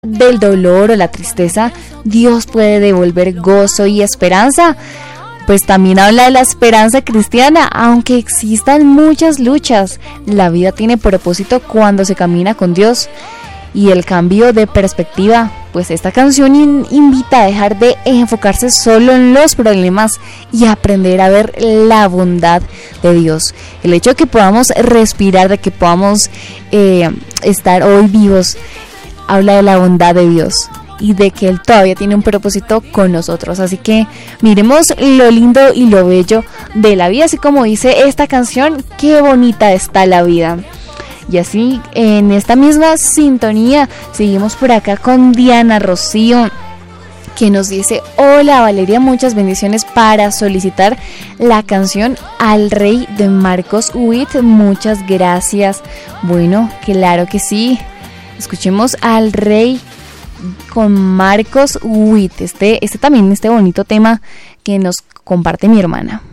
del dolor o la tristeza, Dios puede devolver gozo y esperanza. Pues también habla de la esperanza cristiana, aunque existan muchas luchas, la vida tiene propósito cuando se camina con Dios. Y el cambio de perspectiva, pues esta canción invita a dejar de enfocarse solo en los problemas y aprender a ver la bondad de Dios. El hecho de que podamos respirar, de que podamos estar hoy vivos, habla de la bondad de Dios y de que Él todavía tiene un propósito con nosotros. Así que miremos lo lindo y lo bello de la vida, así como dice esta canción, qué bonita está la vida. Y así, en esta misma sintonía, seguimos por acá con Diana Rocío, que nos dice: hola Valeria, muchas bendiciones para solicitar la canción Al Rey de Marcos Witt. Muchas gracias. Bueno, claro que sí. Escuchemos Al Rey con Marcos Witt. Este bonito tema que nos comparte mi hermana.